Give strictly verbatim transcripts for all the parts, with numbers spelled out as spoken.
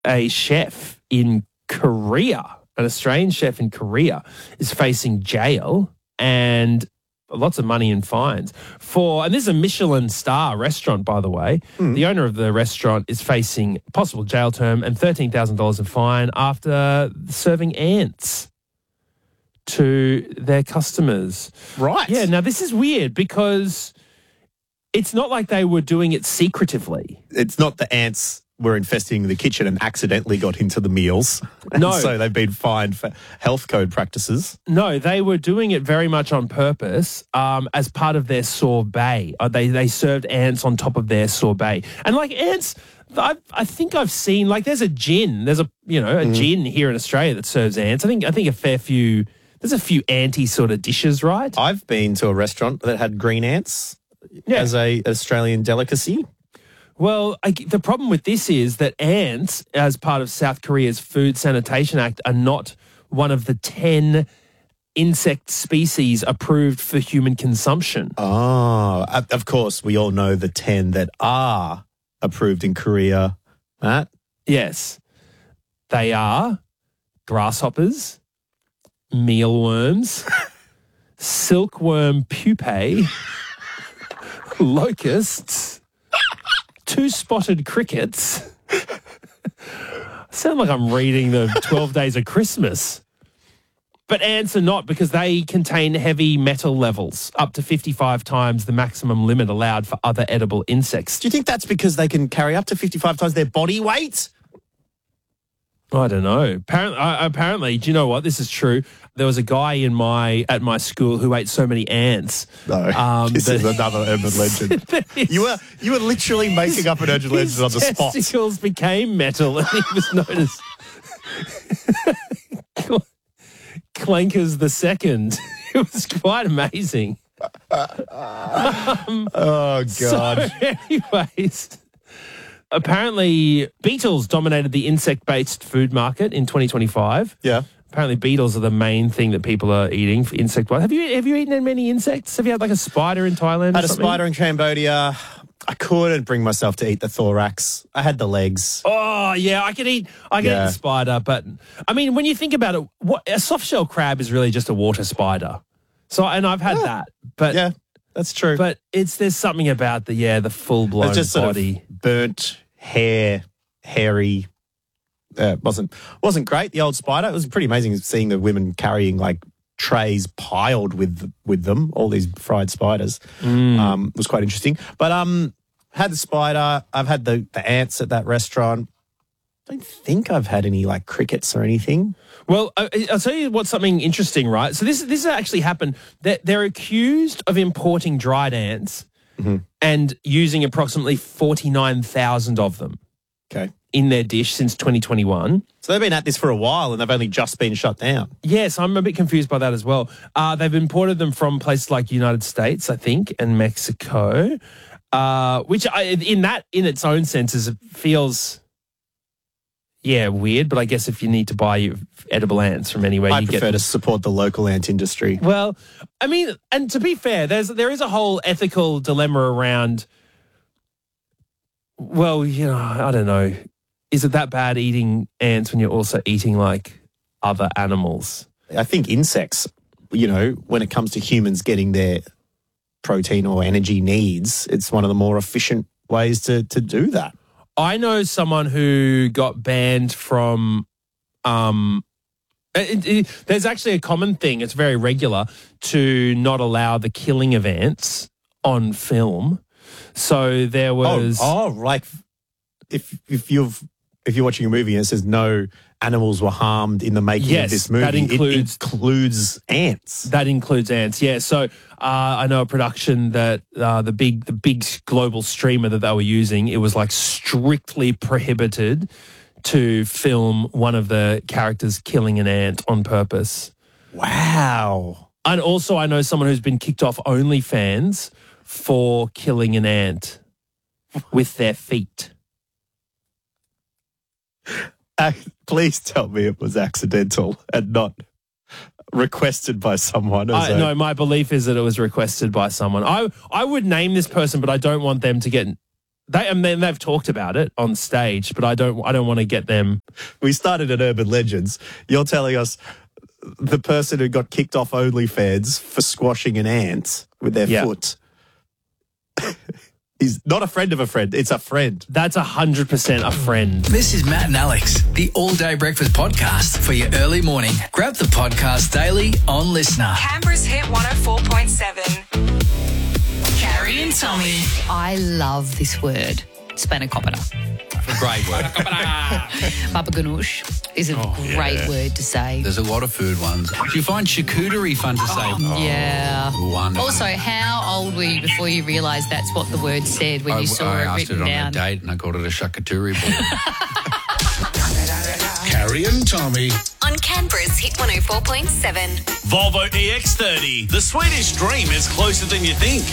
a chef in Korea, an Australian chef in Korea, is facing jail and lots of money in fines for, and this is a Michelin star restaurant, by the way. Mm. The owner of the restaurant is facing a possible jail term and thirteen thousand dollars in fine after serving ants to their customers. Right. Yeah, now this is weird because it's not like they were doing it secretively. It's not the ants were infesting the kitchen and accidentally got into the meals. No. So they've been fined for health code practices. No, they were doing it very much on purpose um, as part of their sorbet. Uh, they, they served ants on top of their sorbet. And like ants, I, I think I've seen, like there's a gin. There's a, you know, a mm. gin here in Australia that serves ants. I think, I think a fair few, there's a few anti sort of dishes, right? I've been to a restaurant that had green ants yeah. as a Australian delicacy. Well, I, the problem with this is that ants, as part of South Korea's Food Sanitation Act, are not one of the ten insect species approved for human consumption. Oh, of course, we all know the ten that are approved in Korea, Matt. Yes. They are grasshoppers, mealworms, silkworm pupae, locusts, two-spotted crickets. I sound like I'm reading the twelve Days of Christmas. But ants are not because they contain heavy metal levels, up to fifty-five times the maximum limit allowed for other edible insects. Do you think that's because they can carry up to fifty-five times their body weight? I don't know. Apparently, uh, apparently, do you know what? This is true. There was a guy in my at my school who ate so many ants. No, um, this is another urban legend. you were you were literally making up an urban legend on the spot. His testicles became metal, and he was known as Clankers the Second. It was quite amazing. um, oh God! So, anyways. Apparently, beetles dominated the insect-based food market in twenty twenty-five. Yeah. Apparently, beetles are the main thing that people are eating for insect-wise. Have you have you eaten many insects? Have you had like a spider in Thailand? I had or a something? spider in Cambodia. I couldn't bring myself to eat the thorax. I had the legs. Oh yeah, I could eat. I could Yeah. eat the spider, but I mean, when you think about it, what a soft shell crab is really just a water spider. So, and I've had Yeah. that, but Yeah, that's true. but it's there's something about the yeah the full blown It's just sort body. of burnt hair, hairy. Uh, wasn't wasn't great. The old spider. It was pretty amazing seeing the women carrying like trays piled with with them. All these fried spiders. Mm. Um, it was quite interesting. But um, had the spider. I've had the the ants at that restaurant. I don't think I've had any like crickets or anything. Well, I- I'll tell you what's something interesting, right? So this this actually happened. They're, they're accused of importing dried ants Mm-hmm. and using approximately forty-nine thousand of them Okay. in their dish since twenty twenty-one. So they've been at this for a while and they've only just been shut down. Yes, I'm a bit confused by that as well. Uh, they've imported them from places like the United States, I think, and Mexico, uh, which I, in that, in its own senses, it feels... Yeah, weird, but I guess if you need to buy your edible ants from anywhere, I you prefer get to support the local ant industry. Well, I mean, and to be fair, there's there is a whole ethical dilemma around. Well, you know, I don't know. Is it that bad eating ants when you're also eating like other animals? I think insects, you know, when it comes to humans getting their protein or energy needs, it's one of the more efficient ways to to do that. I know someone who got banned from. Um, it, it, there's actually a common thing. It's very regular to not allow the killing of ants on film. So there was. Oh, oh like if if you've if you're watching a movie and it says no animals were harmed in the making Yes, of this movie, that includes- it includes ants. That includes ants, yeah. So uh, I know a production that uh, the big the big global streamer that they were using, it was like strictly prohibited to film one of the characters killing an ant on purpose. Wow. And also I know someone who's been kicked off OnlyFans for killing an ant with their feet. Uh, please tell me it was accidental and not requested by someone. as I, a- no, my belief is that it was requested by someone. I I would name this person, but I don't want them to get They, I mean, they've talked about it on stage, but I don't. I don't want to get them. We started at Urban Legends. You're telling us the person who got kicked off OnlyFans for squashing an ant with their Yeah. foot is not a friend of a friend. It's a friend. That's a hundred percent a friend. This is Matt and Alex, the All Day Breakfast Podcast for your early morning. Grab the podcast daily on Listener. Canberra's Hit one oh four point seven. Carrie and Tommy. I love this word, spanakopita. Great word. Papa ganoush is a great word to say. There's a lot of food ones. Do you find charcuterie fun to say? Yeah. Wonderful. Also, how old were you before you realised that's what the word said when I, you saw I it asked written it on down? a date and I called it a charcuterie board. Carrie and Tommy. On Canberra's Hit one oh four point seven. Volvo E X thirty. The Swedish dream is closer than you think.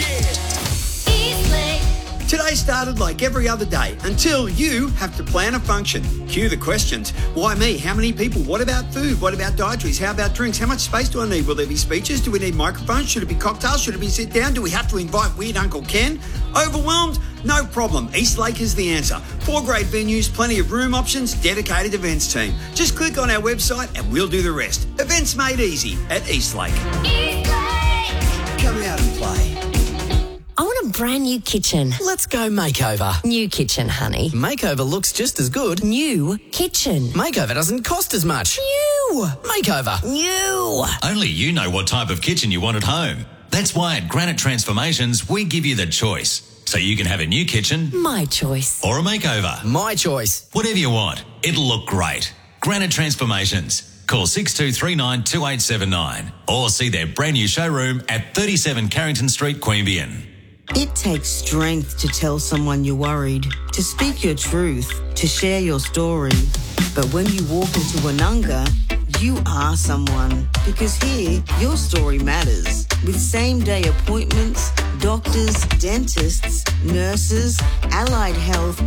Today started like every other day until you have to plan a function. Cue the questions. Why me? How many people? What about food? What about dietaries? How about drinks? How much space do I need? Will there be speeches? Do we need microphones? Should it be cocktails? Should it be sit down? Do we have to invite weird Uncle Ken? Overwhelmed? No problem. Eastlake is the answer. Four great venues, plenty of room options, dedicated events team. Just click on our website and we'll do the rest. Events made easy at Eastlake. Eastlake! Come out and play. I want a brand new kitchen. Let's go makeover. New kitchen, honey. Makeover looks just as good. New kitchen. Makeover doesn't cost as much. New. Makeover. New. Only you know what type of kitchen you want at home. That's why at Granite Transformations, we give you the choice. So you can have a new kitchen My choice. or a makeover. My choice. Whatever you want, it'll look great. Granite Transformations. Call six two three nine two eight seven nine or see their brand new showroom at thirty-seven Carrington Street, Queanbeyan. It takes strength to tell someone you're worried, to speak your truth, to share your story. But when you walk into Woononga, you are someone, because here, your story matters. With same-day appointments, doctors, dentists, nurses, allied health,